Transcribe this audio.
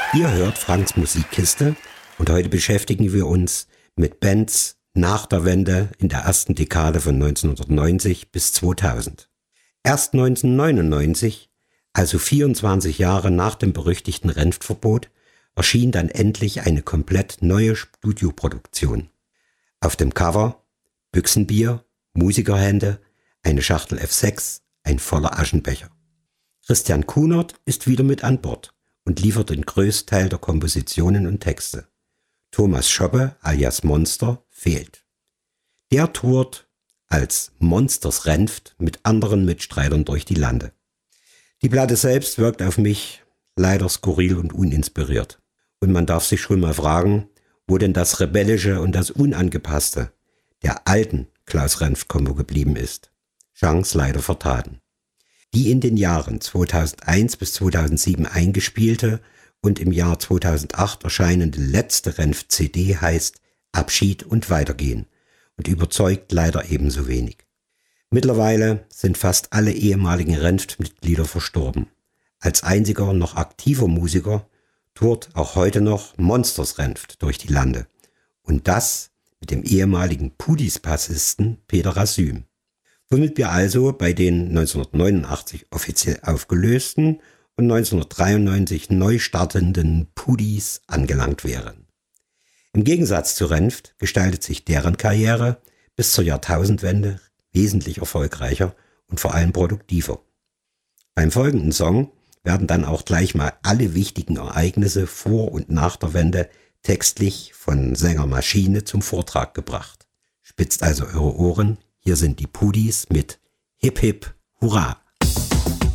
Ihr hört Franks Musikkiste und heute beschäftigen wir uns mit Bands nach der Wende in der ersten Dekade von 1990 bis 2000. Erst 1999, also 24 Jahre nach dem berüchtigten Renftverbot, erschien dann endlich eine komplett neue Studioproduktion. Auf dem Cover Büchsenbier, Musikerhände, eine Schachtel F6, ein voller Aschenbecher. Christian Kunert ist wieder mit an Bord und liefert den größten Teil der Kompositionen und Texte. Thomas Schoppe alias Monster fehlt. Der tourt als Monsters Renft mit anderen Mitstreitern durch die Lande. Die Platte selbst wirkt auf mich leider skurril und uninspiriert. Und man darf sich schon mal fragen, wo denn das Rebellische und das Unangepasste der alten Klaus-Renft-Kombo geblieben ist. Chance leider vertaten. Die in den Jahren 2001 bis 2007 eingespielte und im Jahr 2008 erscheinende letzte Renft-CD heißt Abschied und Weitergehen und überzeugt leider ebenso wenig. Mittlerweile sind fast alle ehemaligen Renft-Mitglieder verstorben. Als einziger noch aktiver Musiker tourt auch heute noch Monsters Renft durch die Lande. Und das mit dem ehemaligen Pudis-Bassisten Peter Rasüm. Womit wir also bei den 1989 offiziell aufgelösten und 1993 neu startenden Pudis angelangt wären. Im Gegensatz zu Renft gestaltet sich deren Karriere bis zur Jahrtausendwende wesentlich erfolgreicher und vor allem produktiver. Beim folgenden Song werden dann auch gleich mal alle wichtigen Ereignisse vor und nach der Wende textlich von Sänger Maschine zum Vortrag gebracht. Spitzt also eure Ohren. Hier sind die Pudis mit Hip Hip Hurra!